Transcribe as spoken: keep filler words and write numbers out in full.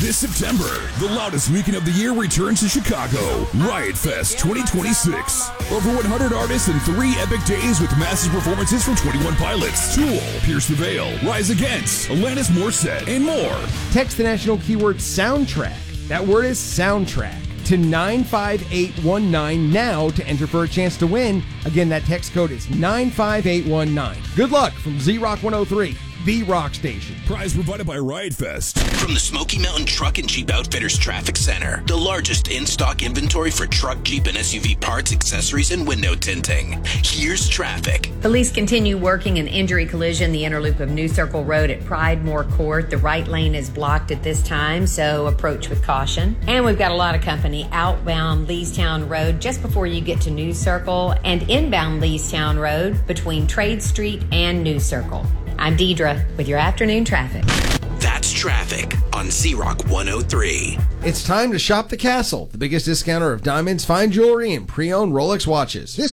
This September, the loudest weekend of the year returns to Chicago. Riot Fest twenty twenty-six. Over one hundred artists and three epic days with massive performances from twenty-one Pilots, Tool, Pierce the Veil, Rise Against, Alanis Morissette, and more. Text the national keyword soundtrack. That word is soundtrack to nine five eight one nine now to enter for a chance to win. Again, that text code is nine five eight one nine. Good luck from Z-Rock one oh three, the rock station. Prize provided by Riot Fest. From the Smoky Mountain Truck and Jeep Outfitters Traffic Center, the largest in-stock inventory for truck, Jeep, and S U V parts, accessories, and window tinting. Here's traffic. Police continue working an injury collision, the inner loop of New Circle Road at Pridemore Court. The right lane is blocked at this time, so approach with caution. And we've got a lot of company outbound Leestown Road just before you get to New Circle, and inbound Leestown Road between Trade Street and New Circle. I'm Deidre with your afternoon traffic. That's traffic on Z-Rock one oh three. It's time to shop the Castle, the biggest discounter of diamonds, fine jewelry, and pre-owned Rolex watches. This